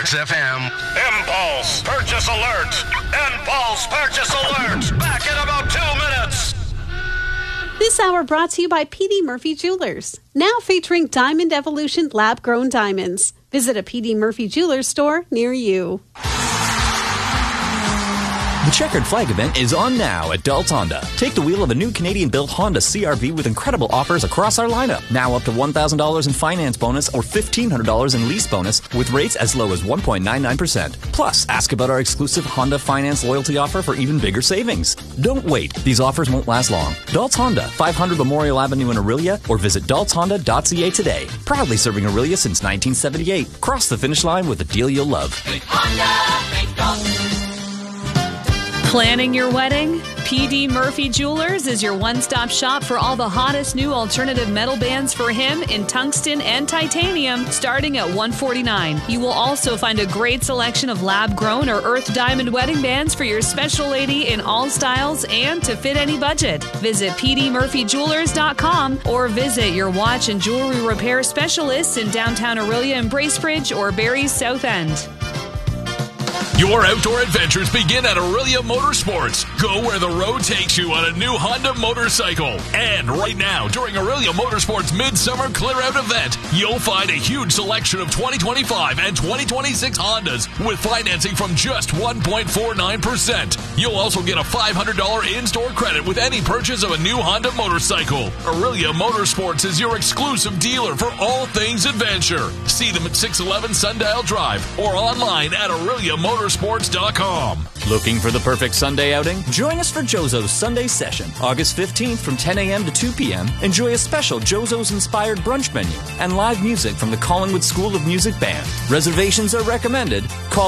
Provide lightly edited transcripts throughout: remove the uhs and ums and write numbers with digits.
Max FM. Impulse Purchase Alert. Impulse Purchase Alert. Back in about 2 minutes. This hour brought to you by PD Murphy Jewelers. Now featuring Diamond Evolution lab-grown diamonds. Visit a PD Murphy Jewelers store near you. The Checkered Flag event is on now at Dults Honda. Take the wheel of a new Canadian-built Honda CR-V with incredible offers across our lineup. Now up to $1,000 in finance bonus or $1,500 in lease bonus with rates as low as 1.99%. Plus, ask about our exclusive Honda Finance loyalty offer for even bigger savings. Don't wait. These offers won't last long. Dults Honda, 500 Memorial Avenue in Orillia, or visit dultshonda.ca today. Proudly serving Orillia since 1978. Cross the finish line with a deal you'll love. Honda, think Dults. Planning your wedding? PD Murphy Jewelers is your one-stop shop for all the hottest new alternative metal bands for him in tungsten and titanium, starting at $149. You will also find a great selection of lab-grown or earth diamond wedding bands for your special lady in all styles and to fit any budget. Visit pdmurphyjewelers.com or visit your watch and jewelry repair specialists in downtown Orillia and Bracebridge or Barrie's South End. Your outdoor adventures begin at Orillia Motorsports. Go where the road takes you on a new Honda motorcycle. And right now, during Orillia Motorsports Midsummer Clear Out event, you'll find a huge selection of 2025 and 2026 Hondas with financing from just 1.49%. You'll also get a $500 in-store credit with any purchase of a new Honda motorcycle. Orillia Motorsports is your exclusive dealer for all things adventure. See them at 611 Sundial Drive or online at OrilliaMotorsports.com. Looking for the perfect Sunday outing? Join us for Jozo's Sunday Session, August 15th from 10 a.m. to 2 p.m. Enjoy a special Jozo's-inspired brunch menu and live music from the Collingwood School of Music Band. Reservations are recommended. Call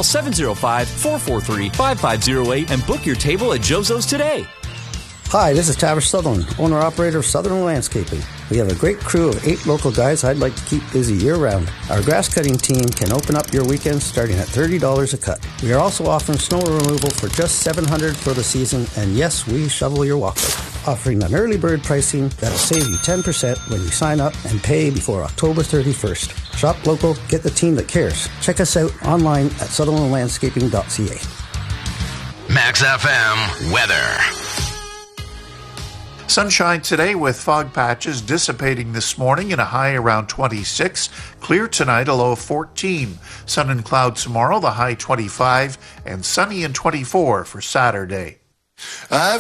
705-443-5508 and book your table at Jozo's today. Hi, this is Tavish Sutherland, owner-operator of Sutherland Landscaping. We have a great crew of 8 local guys I'd like to keep busy year-round. Our grass-cutting team can open up your weekends starting at $30 a cut. We are also offering snow removal for just $700 for the season, and yes, we shovel your walkway. Offering an early bird pricing that'll save you 10% when you sign up and pay before October 31st. Shop local, get the team that cares. Check us out online at sutherlandlandscaping.ca. Max FM weather. Sunshine today with fog patches dissipating this morning and a high around 26. Clear tonight, a low of 14. Sun and clouds tomorrow, the high 25. And sunny and 24 for Saturday.